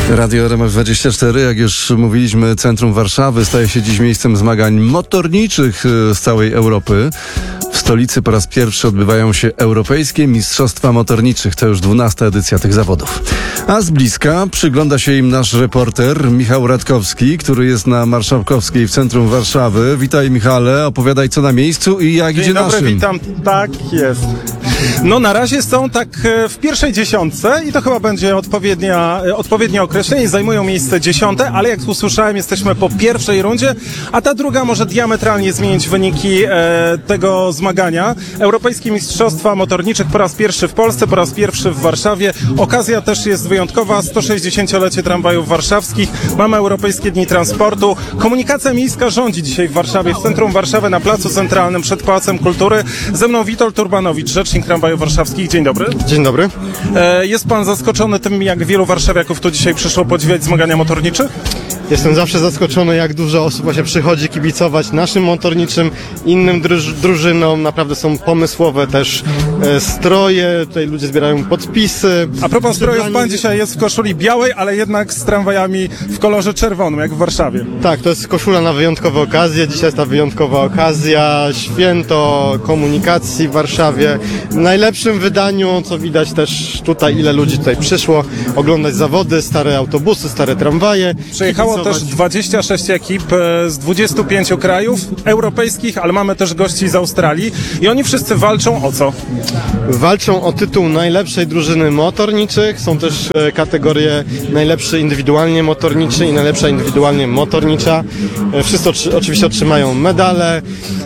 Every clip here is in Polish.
Radio RMF24, jak już mówiliśmy, centrum Warszawy staje się dziś miejscem zmagań motorniczych z całej Europy. W stolicy po raz pierwszy odbywają się Europejskie Mistrzostwa Motorniczych. To już 12. edycja tych zawodów. A z bliska przygląda się im nasz reporter Michał Radkowski, który jest na Marszałkowskiej w centrum Warszawy. Witaj, Michale, opowiadaj co na miejscu i jak idzie naszym. Dzień dobry, witam. Tak jest. No na razie są tak w pierwszej dziesiątce i to chyba będzie odpowiednie określenie. Zajmują miejsce 10, ale jak usłyszałem, jesteśmy po pierwszej rundzie, a ta druga może diametralnie zmienić wyniki tego zmagania. Europejskie Mistrzostwa Motorniczych po raz pierwszy w Polsce, po raz pierwszy w Warszawie. Okazja też jest wyjątkowa. 160-lecie tramwajów warszawskich. Mamy Europejskie Dni Transportu. Komunikacja miejska rządzi dzisiaj w Warszawie, w centrum Warszawy, na Placu Centralnym, przed Pałacem Kultury. Ze mną Witold Urbanowicz, rzecznik tramwajów warszawskich. Dzień dobry. Dzień dobry. Jest pan zaskoczony tym, jak wielu warszawiaków tu dzisiaj przyszło podziwiać zmagania motorniczych? Jestem zawsze zaskoczony, jak dużo osób właśnie przychodzi kibicować naszym motorniczym, innym drużynom. Naprawdę są pomysłowe też stroje, tutaj ludzie zbierają podpisy. A propos strojów, pan dzisiaj jest w koszuli białej, ale jednak z tramwajami w kolorze czerwonym, jak w Warszawie. Tak, to jest koszula na wyjątkowe okazje. Dzisiaj jest ta wyjątkowa okazja, święto komunikacji w Warszawie. W najlepszym wydaniu, co widać też tutaj, ile ludzi tutaj przyszło oglądać zawody, stare autobusy, stare tramwaje. Przyjechało też 26 ekip z 25 krajów europejskich, ale mamy też gości z Australii i oni wszyscy walczą o co? Walczą o tytuł najlepszej drużyny motorniczych. Są też kategorie najlepszy indywidualnie motorniczy i najlepsza indywidualnie motornicza. Wszyscy oczywiście otrzymają medale.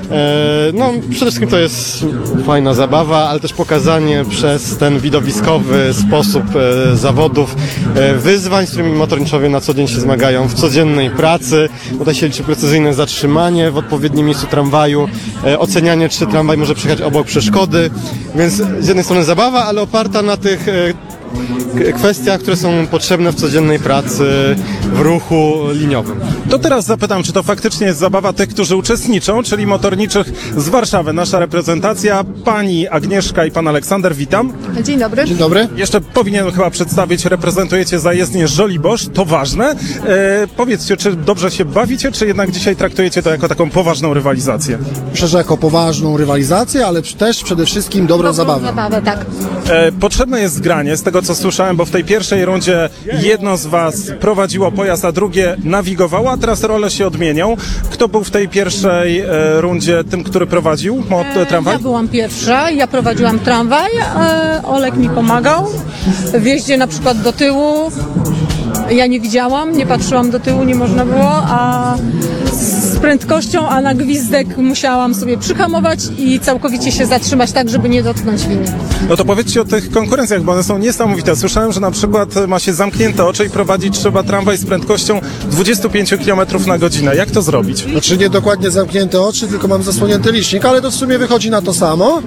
No, przede wszystkim to jest fajna zabawa, ale też pokazanie przez ten widowiskowy sposób zawodów, wyzwań, z którymi motorniczowie na co dzień się zmagają w codziennej pracy. Tutaj się liczy precyzyjne zatrzymanie w odpowiednim miejscu tramwaju, ocenianie, czy tramwaj może przejechać obok przeszkody, więc z jednej strony zabawa, ale oparta na tych kwestiach, które są potrzebne w codziennej pracy, w ruchu liniowym. To teraz zapytam, czy to faktycznie jest zabawa tych, którzy uczestniczą, czyli motorniczych z Warszawy. Nasza reprezentacja, pani Agnieszka i pan Aleksander, witam. Dzień dobry. Dzień dobry. Jeszcze powinienem chyba przedstawić, reprezentujecie zajezdnię Żoliborz, to ważne. Powiedzcie, czy dobrze się bawicie, czy jednak dzisiaj traktujecie to jako taką poważną rywalizację? Myślę, że jako poważną rywalizację, ale też przede wszystkim dobrą zabawę. Tak. Potrzebne jest zgranie, z tego co słyszałem, bo w tej pierwszej rundzie jedno z was prowadziło pojazd, a drugie nawigowało, a teraz role się odmienią. Kto był w tej pierwszej rundzie tym, który prowadził tramwaj? Ja byłam pierwsza, ja prowadziłam tramwaj, Olek mi pomagał w jeździe na przykład do tyłu. Ja nie widziałam, nie patrzyłam do tyłu, nie można było, a z prędkością, a na gwizdek musiałam sobie przyhamować i całkowicie się zatrzymać tak, żeby nie dotknąć liny. No to powiedzcie o tych konkurencjach, bo one są niesamowite. Słyszałem, że na przykład ma się zamknięte oczy i prowadzić trzeba tramwaj z prędkością 25 km na godzinę. Jak to zrobić? Znaczy nie dokładnie zamknięte oczy, tylko mam zasłonięty licznik, ale to w sumie wychodzi na to samo.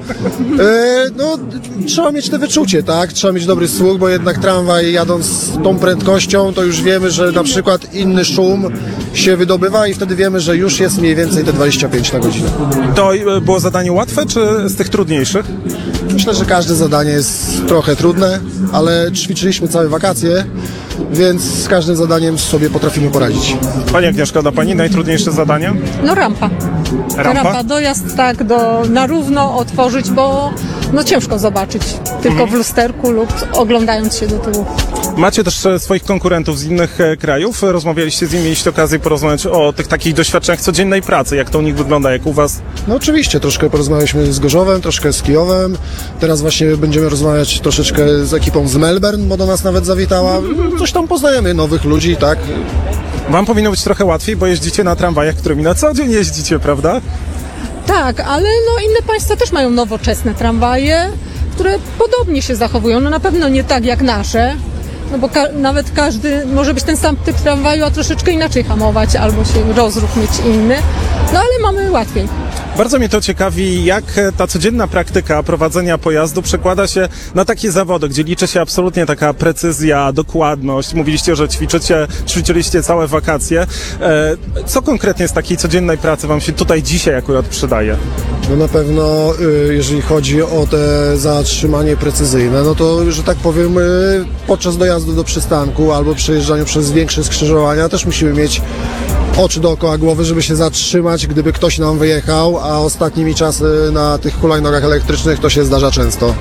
No, trzeba mieć te wyczucie, tak? Trzeba mieć dobry słuch, bo jednak tramwaj jadąc z tą prędkością, to już wiemy, że na przykład inny szum się wydobywa i wtedy wiemy, że już jest mniej więcej te 25 na godzinę. To było zadanie łatwe, czy z tych trudniejszych? Myślę, że każde zadanie jest trochę trudne, ale ćwiczyliśmy całe wakacje, więc z każdym zadaniem sobie potrafimy poradzić. Pani Agnieszka, da pani najtrudniejsze zadania? No rampa. Rampa, dojazd tak na równo otworzyć, bo no ciężko zobaczyć tylko w lusterku lub oglądając się do tyłu. Macie też swoich konkurentów z innych krajów. Rozmawialiście z nimi, mieliście okazję porozmawiać o tych takich doświadczeniach codziennej pracy. Jak to u nich wygląda, jak u was? No oczywiście, troszkę porozmawialiśmy z Gorzowem, troszkę z Kijowem. Teraz właśnie będziemy rozmawiać troszeczkę z ekipą z Melbourne, bo do nas nawet zawitała. Coś tam poznajemy, nowych ludzi, tak? Wam powinno być trochę łatwiej, bo jeździcie na tramwajach, którymi na co dzień jeździcie, prawda? Tak, ale no inne państwa też mają nowoczesne tramwaje, które podobnie się zachowują. No na pewno nie tak jak nasze. No bo nawet każdy może być ten sam typ tramwaju, a troszeczkę inaczej hamować albo się rozruch mieć inny. No ale mamy łatwiej. Bardzo mnie to ciekawi, jak ta codzienna praktyka prowadzenia pojazdu przekłada się na takie zawody, gdzie liczy się absolutnie taka precyzja, dokładność. Mówiliście, że ćwiczyliście całe wakacje. Co konkretnie z takiej codziennej pracy wam się tutaj dzisiaj akurat przydaje? No na pewno, jeżeli chodzi o te zatrzymanie precyzyjne, no to, że tak powiem, podczas dojazdu do przystanku albo przejeżdżaniu przez większe skrzyżowania też musimy mieć oczy dookoła głowy, żeby się zatrzymać, gdyby ktoś nam wyjechał, a ostatnimi czasy na tych hulajnogach elektrycznych to się zdarza często.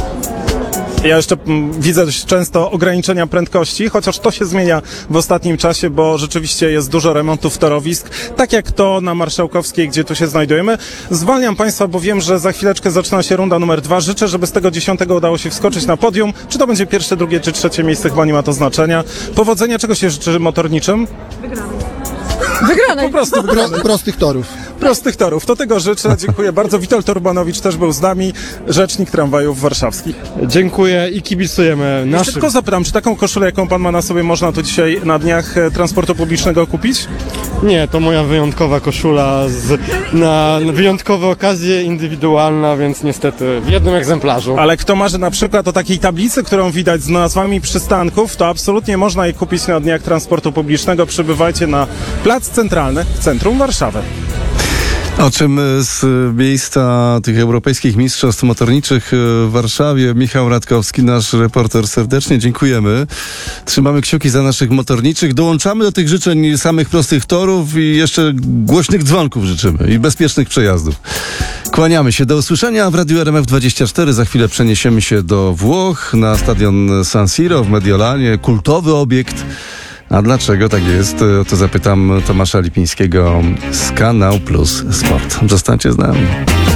Ja jeszcze widzę dość często ograniczenia prędkości, chociaż to się zmienia w ostatnim czasie, bo rzeczywiście jest dużo remontów torowisk, tak jak to na Marszałkowskiej, gdzie tu się znajdujemy. Zwalniam Państwa, bo wiem, że za chwileczkę zaczyna się runda numer 2. Życzę, żeby z tego 10 udało się wskoczyć na podium. Czy to będzie pierwsze, drugie czy trzecie miejsce, chyba nie ma to znaczenia. Powodzenia, czego się życzy motorniczym? Wygranej. Po prostu Prostych torów. prostych torów. To tego życzę. Dziękuję bardzo. Witold Urbanowicz też był z nami, rzecznik tramwajów warszawskich. Dziękuję i kibicujemy Jeszcze naszym. tylko zapytam, czy taką koszulę, jaką pan ma na sobie, można tu dzisiaj na dniach transportu publicznego kupić? Nie, to moja wyjątkowa koszula na wyjątkowe okazje, indywidualna, więc niestety w jednym egzemplarzu. Ale kto marzy na przykład o takiej tablicy, którą widać z nazwami przystanków, to absolutnie można je kupić na dniach transportu publicznego. Przybywajcie na Plac Centralny w centrum Warszawy. O czym z miejsca tych europejskich mistrzostw motorniczych w Warszawie Michał Radkowski, nasz reporter, serdecznie dziękujemy. Trzymamy kciuki za naszych motorniczych. Dołączamy do tych życzeń samych prostych torów i jeszcze głośnych dzwonków życzymy i bezpiecznych przejazdów. Kłaniamy się. Do usłyszenia w Radiu RMF24. Za chwilę przeniesiemy się do Włoch na stadion San Siro w Mediolanie. Kultowy obiekt. A dlaczego tak jest? To zapytam Tomasza Lipińskiego z Kanał Plus Sport. Zostańcie z nami.